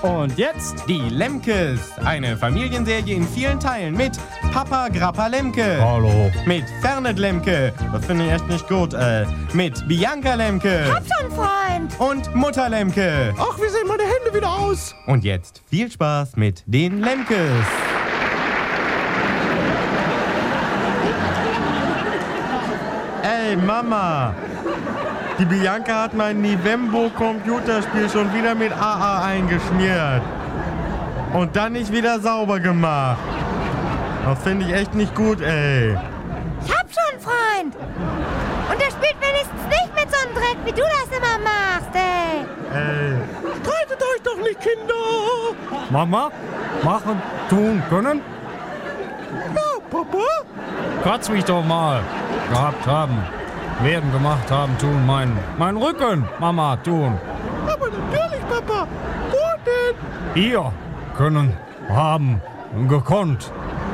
Und jetzt die Lemkes. Eine Familienserie in vielen Teilen mit Papa Grappa Lemke. Hallo. Mit Fernet Lemke. Das finde ich echt nicht gut, Mit Bianca Lemke. Hab schon, Freund. Und Mutter Lemke. Ach, wie sehen meine Hände wieder aus? Und jetzt viel Spaß mit den Lemkes. Ey, Mama. Die Bianca hat mein Nivembo-Computerspiel schon wieder mit AA eingeschmiert. Und dann nicht wieder sauber gemacht. Das finde ich echt nicht gut, ey. Ich hab schon, Freund. Und er spielt wenigstens nicht mit so einem Dreck, wie du das immer machst, ey. Streitet euch doch nicht, Kinder. Mama, machen, tun, können? Ja, Papa? Kratz mich doch mal. Gehabt haben, werden, gemacht haben, tun, mein Rücken, Mama, tun. Aber natürlich, Papa. Wo denn? Hier, können, haben, gekonnt.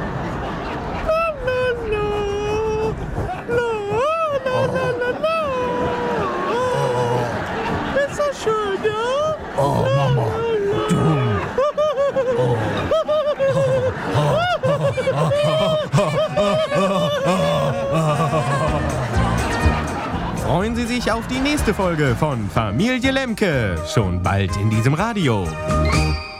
Ist das schön, ja? Oh, Mama, tun. Freuen Sie sich auf die nächste Folge von Familie Lemke. Schon bald in diesem Radio.